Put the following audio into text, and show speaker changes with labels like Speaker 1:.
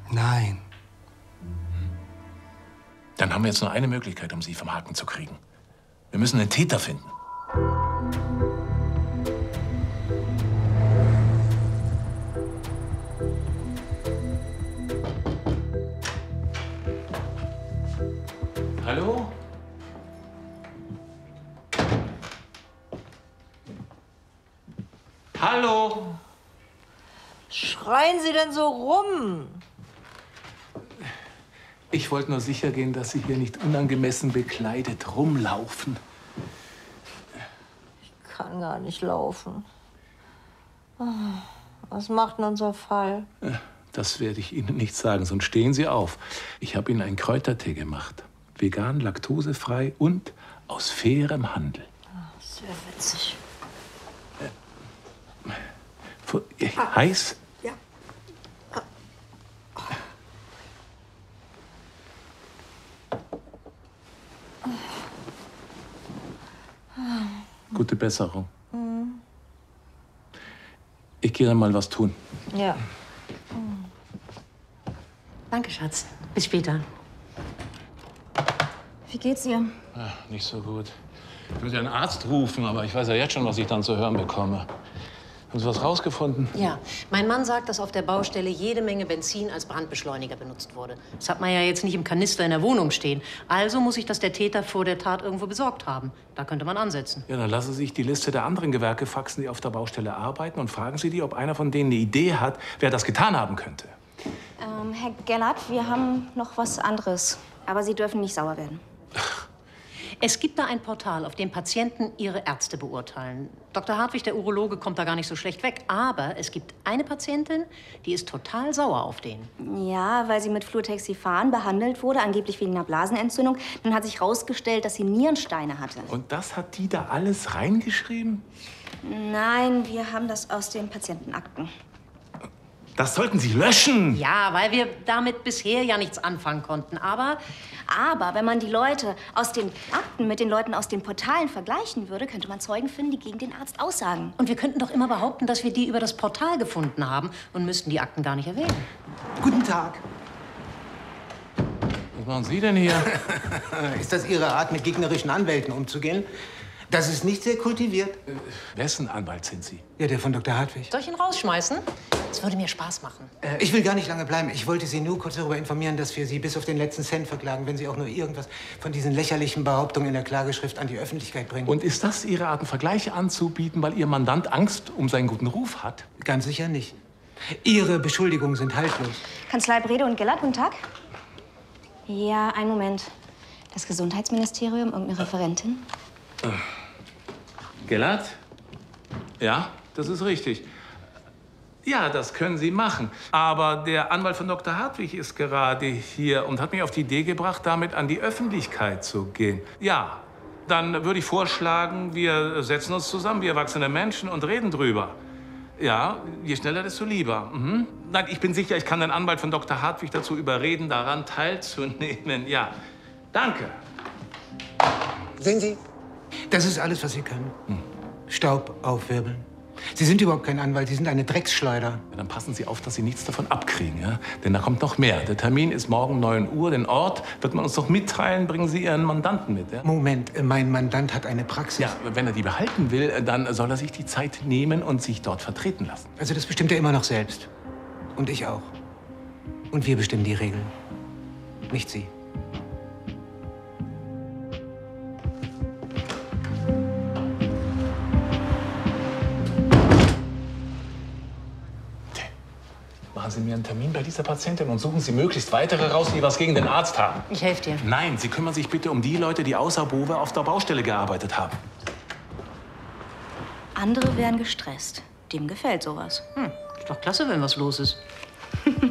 Speaker 1: Nein.
Speaker 2: Dann haben wir jetzt nur eine Möglichkeit, um Sie vom Haken zu kriegen. Wir müssen einen Täter finden. Hallo? Hallo?
Speaker 3: Schreien Sie denn so rum?
Speaker 2: Ich wollte nur sicher gehen, dass Sie hier nicht unangemessen bekleidet rumlaufen.
Speaker 3: Ich kann gar nicht laufen. Was macht denn unser Fall?
Speaker 2: Das werde ich Ihnen nicht sagen, sonst stehen Sie auf. Ich habe Ihnen einen Kräutertee gemacht. Vegan, laktosefrei und aus fairem Handel.
Speaker 3: Sehr witzig.
Speaker 2: Heiß?
Speaker 3: Ja.
Speaker 2: Gute Besserung. Ich gehe dann mal was tun.
Speaker 3: Ja.
Speaker 4: Danke, Schatz. Bis später.
Speaker 5: Wie geht's ihr?
Speaker 2: Nicht so gut. Ich würde ja einen Arzt rufen, aber ich weiß ja jetzt schon, was ich dann zu hören bekomme. Haben Sie was rausgefunden?
Speaker 4: Ja, mein Mann sagt, dass auf der Baustelle jede Menge Benzin als Brandbeschleuniger benutzt wurde. Das hat man ja jetzt nicht im Kanister in der Wohnung stehen. Also muss sich das der Täter vor der Tat irgendwo besorgt haben. Da könnte man ansetzen.
Speaker 2: Ja, dann lassen Sie sich die Liste der anderen Gewerke faxen, die auf der Baustelle arbeiten, und fragen Sie die, ob einer von denen eine Idee hat, wer das getan haben könnte.
Speaker 5: Herr Gellert, wir haben noch was anderes. Aber Sie dürfen nicht sauer werden.
Speaker 4: Es gibt da ein Portal, auf dem Patienten ihre Ärzte beurteilen. Dr. Hartwig, der Urologe, kommt da gar nicht so schlecht weg. Aber es gibt eine Patientin, die ist total sauer auf den.
Speaker 5: Ja, weil sie mit Fluotexifan behandelt wurde, angeblich wegen einer Blasenentzündung. Dann hat sich herausgestellt, dass sie Nierensteine hatte.
Speaker 2: Und das hat die da alles reingeschrieben?
Speaker 5: Nein, wir haben das aus den Patientenakten.
Speaker 2: Das sollten Sie löschen!
Speaker 4: Ja, weil wir damit bisher ja nichts anfangen konnten. Aber
Speaker 5: wenn man die Leute aus den Akten mit den Leuten aus den Portalen vergleichen würde, könnte man Zeugen finden, die gegen den Arzt aussagen.
Speaker 4: Und wir könnten doch immer behaupten, dass wir die über das Portal gefunden haben und müssten die Akten gar nicht erwähnen.
Speaker 6: Guten Tag.
Speaker 2: Was machen Sie denn hier?
Speaker 6: Ist das Ihre Art, mit gegnerischen Anwälten umzugehen? Das ist nicht sehr kultiviert.
Speaker 2: Wessen Anwalt sind Sie?
Speaker 6: Ja, der von Dr. Hartwig.
Speaker 4: Soll ich ihn rausschmeißen? Das würde mir Spaß machen.
Speaker 6: Ich will gar nicht lange bleiben. Ich wollte Sie nur kurz darüber informieren, dass wir Sie bis auf den letzten Cent verklagen, wenn Sie auch nur irgendwas von diesen lächerlichen Behauptungen in der Klageschrift an die Öffentlichkeit bringen.
Speaker 2: Und ist das Ihre Art, einen Vergleich anzubieten, weil Ihr Mandant Angst um seinen guten Ruf hat?
Speaker 6: Ganz sicher nicht. Ihre Beschuldigungen sind haltlos.
Speaker 5: Kanzlei Brede und Gellert, guten Tag. Ja, einen Moment. Das Gesundheitsministerium, irgendeine Referentin?
Speaker 2: Gellert? Ja, das ist richtig. Ja, das können Sie machen. Aber der Anwalt von Dr. Hartwig ist gerade hier und hat mich auf die Idee gebracht, damit an die Öffentlichkeit zu gehen. Ja, dann würde ich vorschlagen, wir setzen uns zusammen, wir erwachsene Menschen, und reden drüber. Ja, je schneller, desto lieber. Nein, ich bin sicher, ich kann den Anwalt von Dr. Hartwig dazu überreden, daran teilzunehmen. Ja, danke.
Speaker 6: Sehen Sie, das ist alles, was Sie können. Staub aufwirbeln. Sie sind überhaupt kein Anwalt, Sie sind eine Drecksschleuder.
Speaker 2: Ja, dann passen Sie auf, dass Sie nichts davon abkriegen, ja? Denn da kommt noch mehr. Der Termin ist morgen 9 Uhr. Den Ort wird man uns doch mitteilen. Bringen Sie Ihren Mandanten mit, ja?
Speaker 6: Moment, mein Mandant hat eine Praxis.
Speaker 2: Ja, wenn er die behalten will, dann soll er sich die Zeit nehmen und sich dort vertreten lassen.
Speaker 6: Also das bestimmt er immer noch selbst. Und ich auch. Und wir bestimmen die Regeln. Nicht Sie.
Speaker 2: Machen Sie mir einen Termin bei dieser Patientin und suchen Sie möglichst weitere raus, die was gegen den Arzt haben.
Speaker 4: Ich helfe dir.
Speaker 2: Nein, Sie kümmern sich bitte um die Leute, die außer Bove auf der Baustelle gearbeitet haben.
Speaker 5: Andere wären gestresst. Dem gefällt sowas.
Speaker 4: Ist doch klasse, wenn was los ist.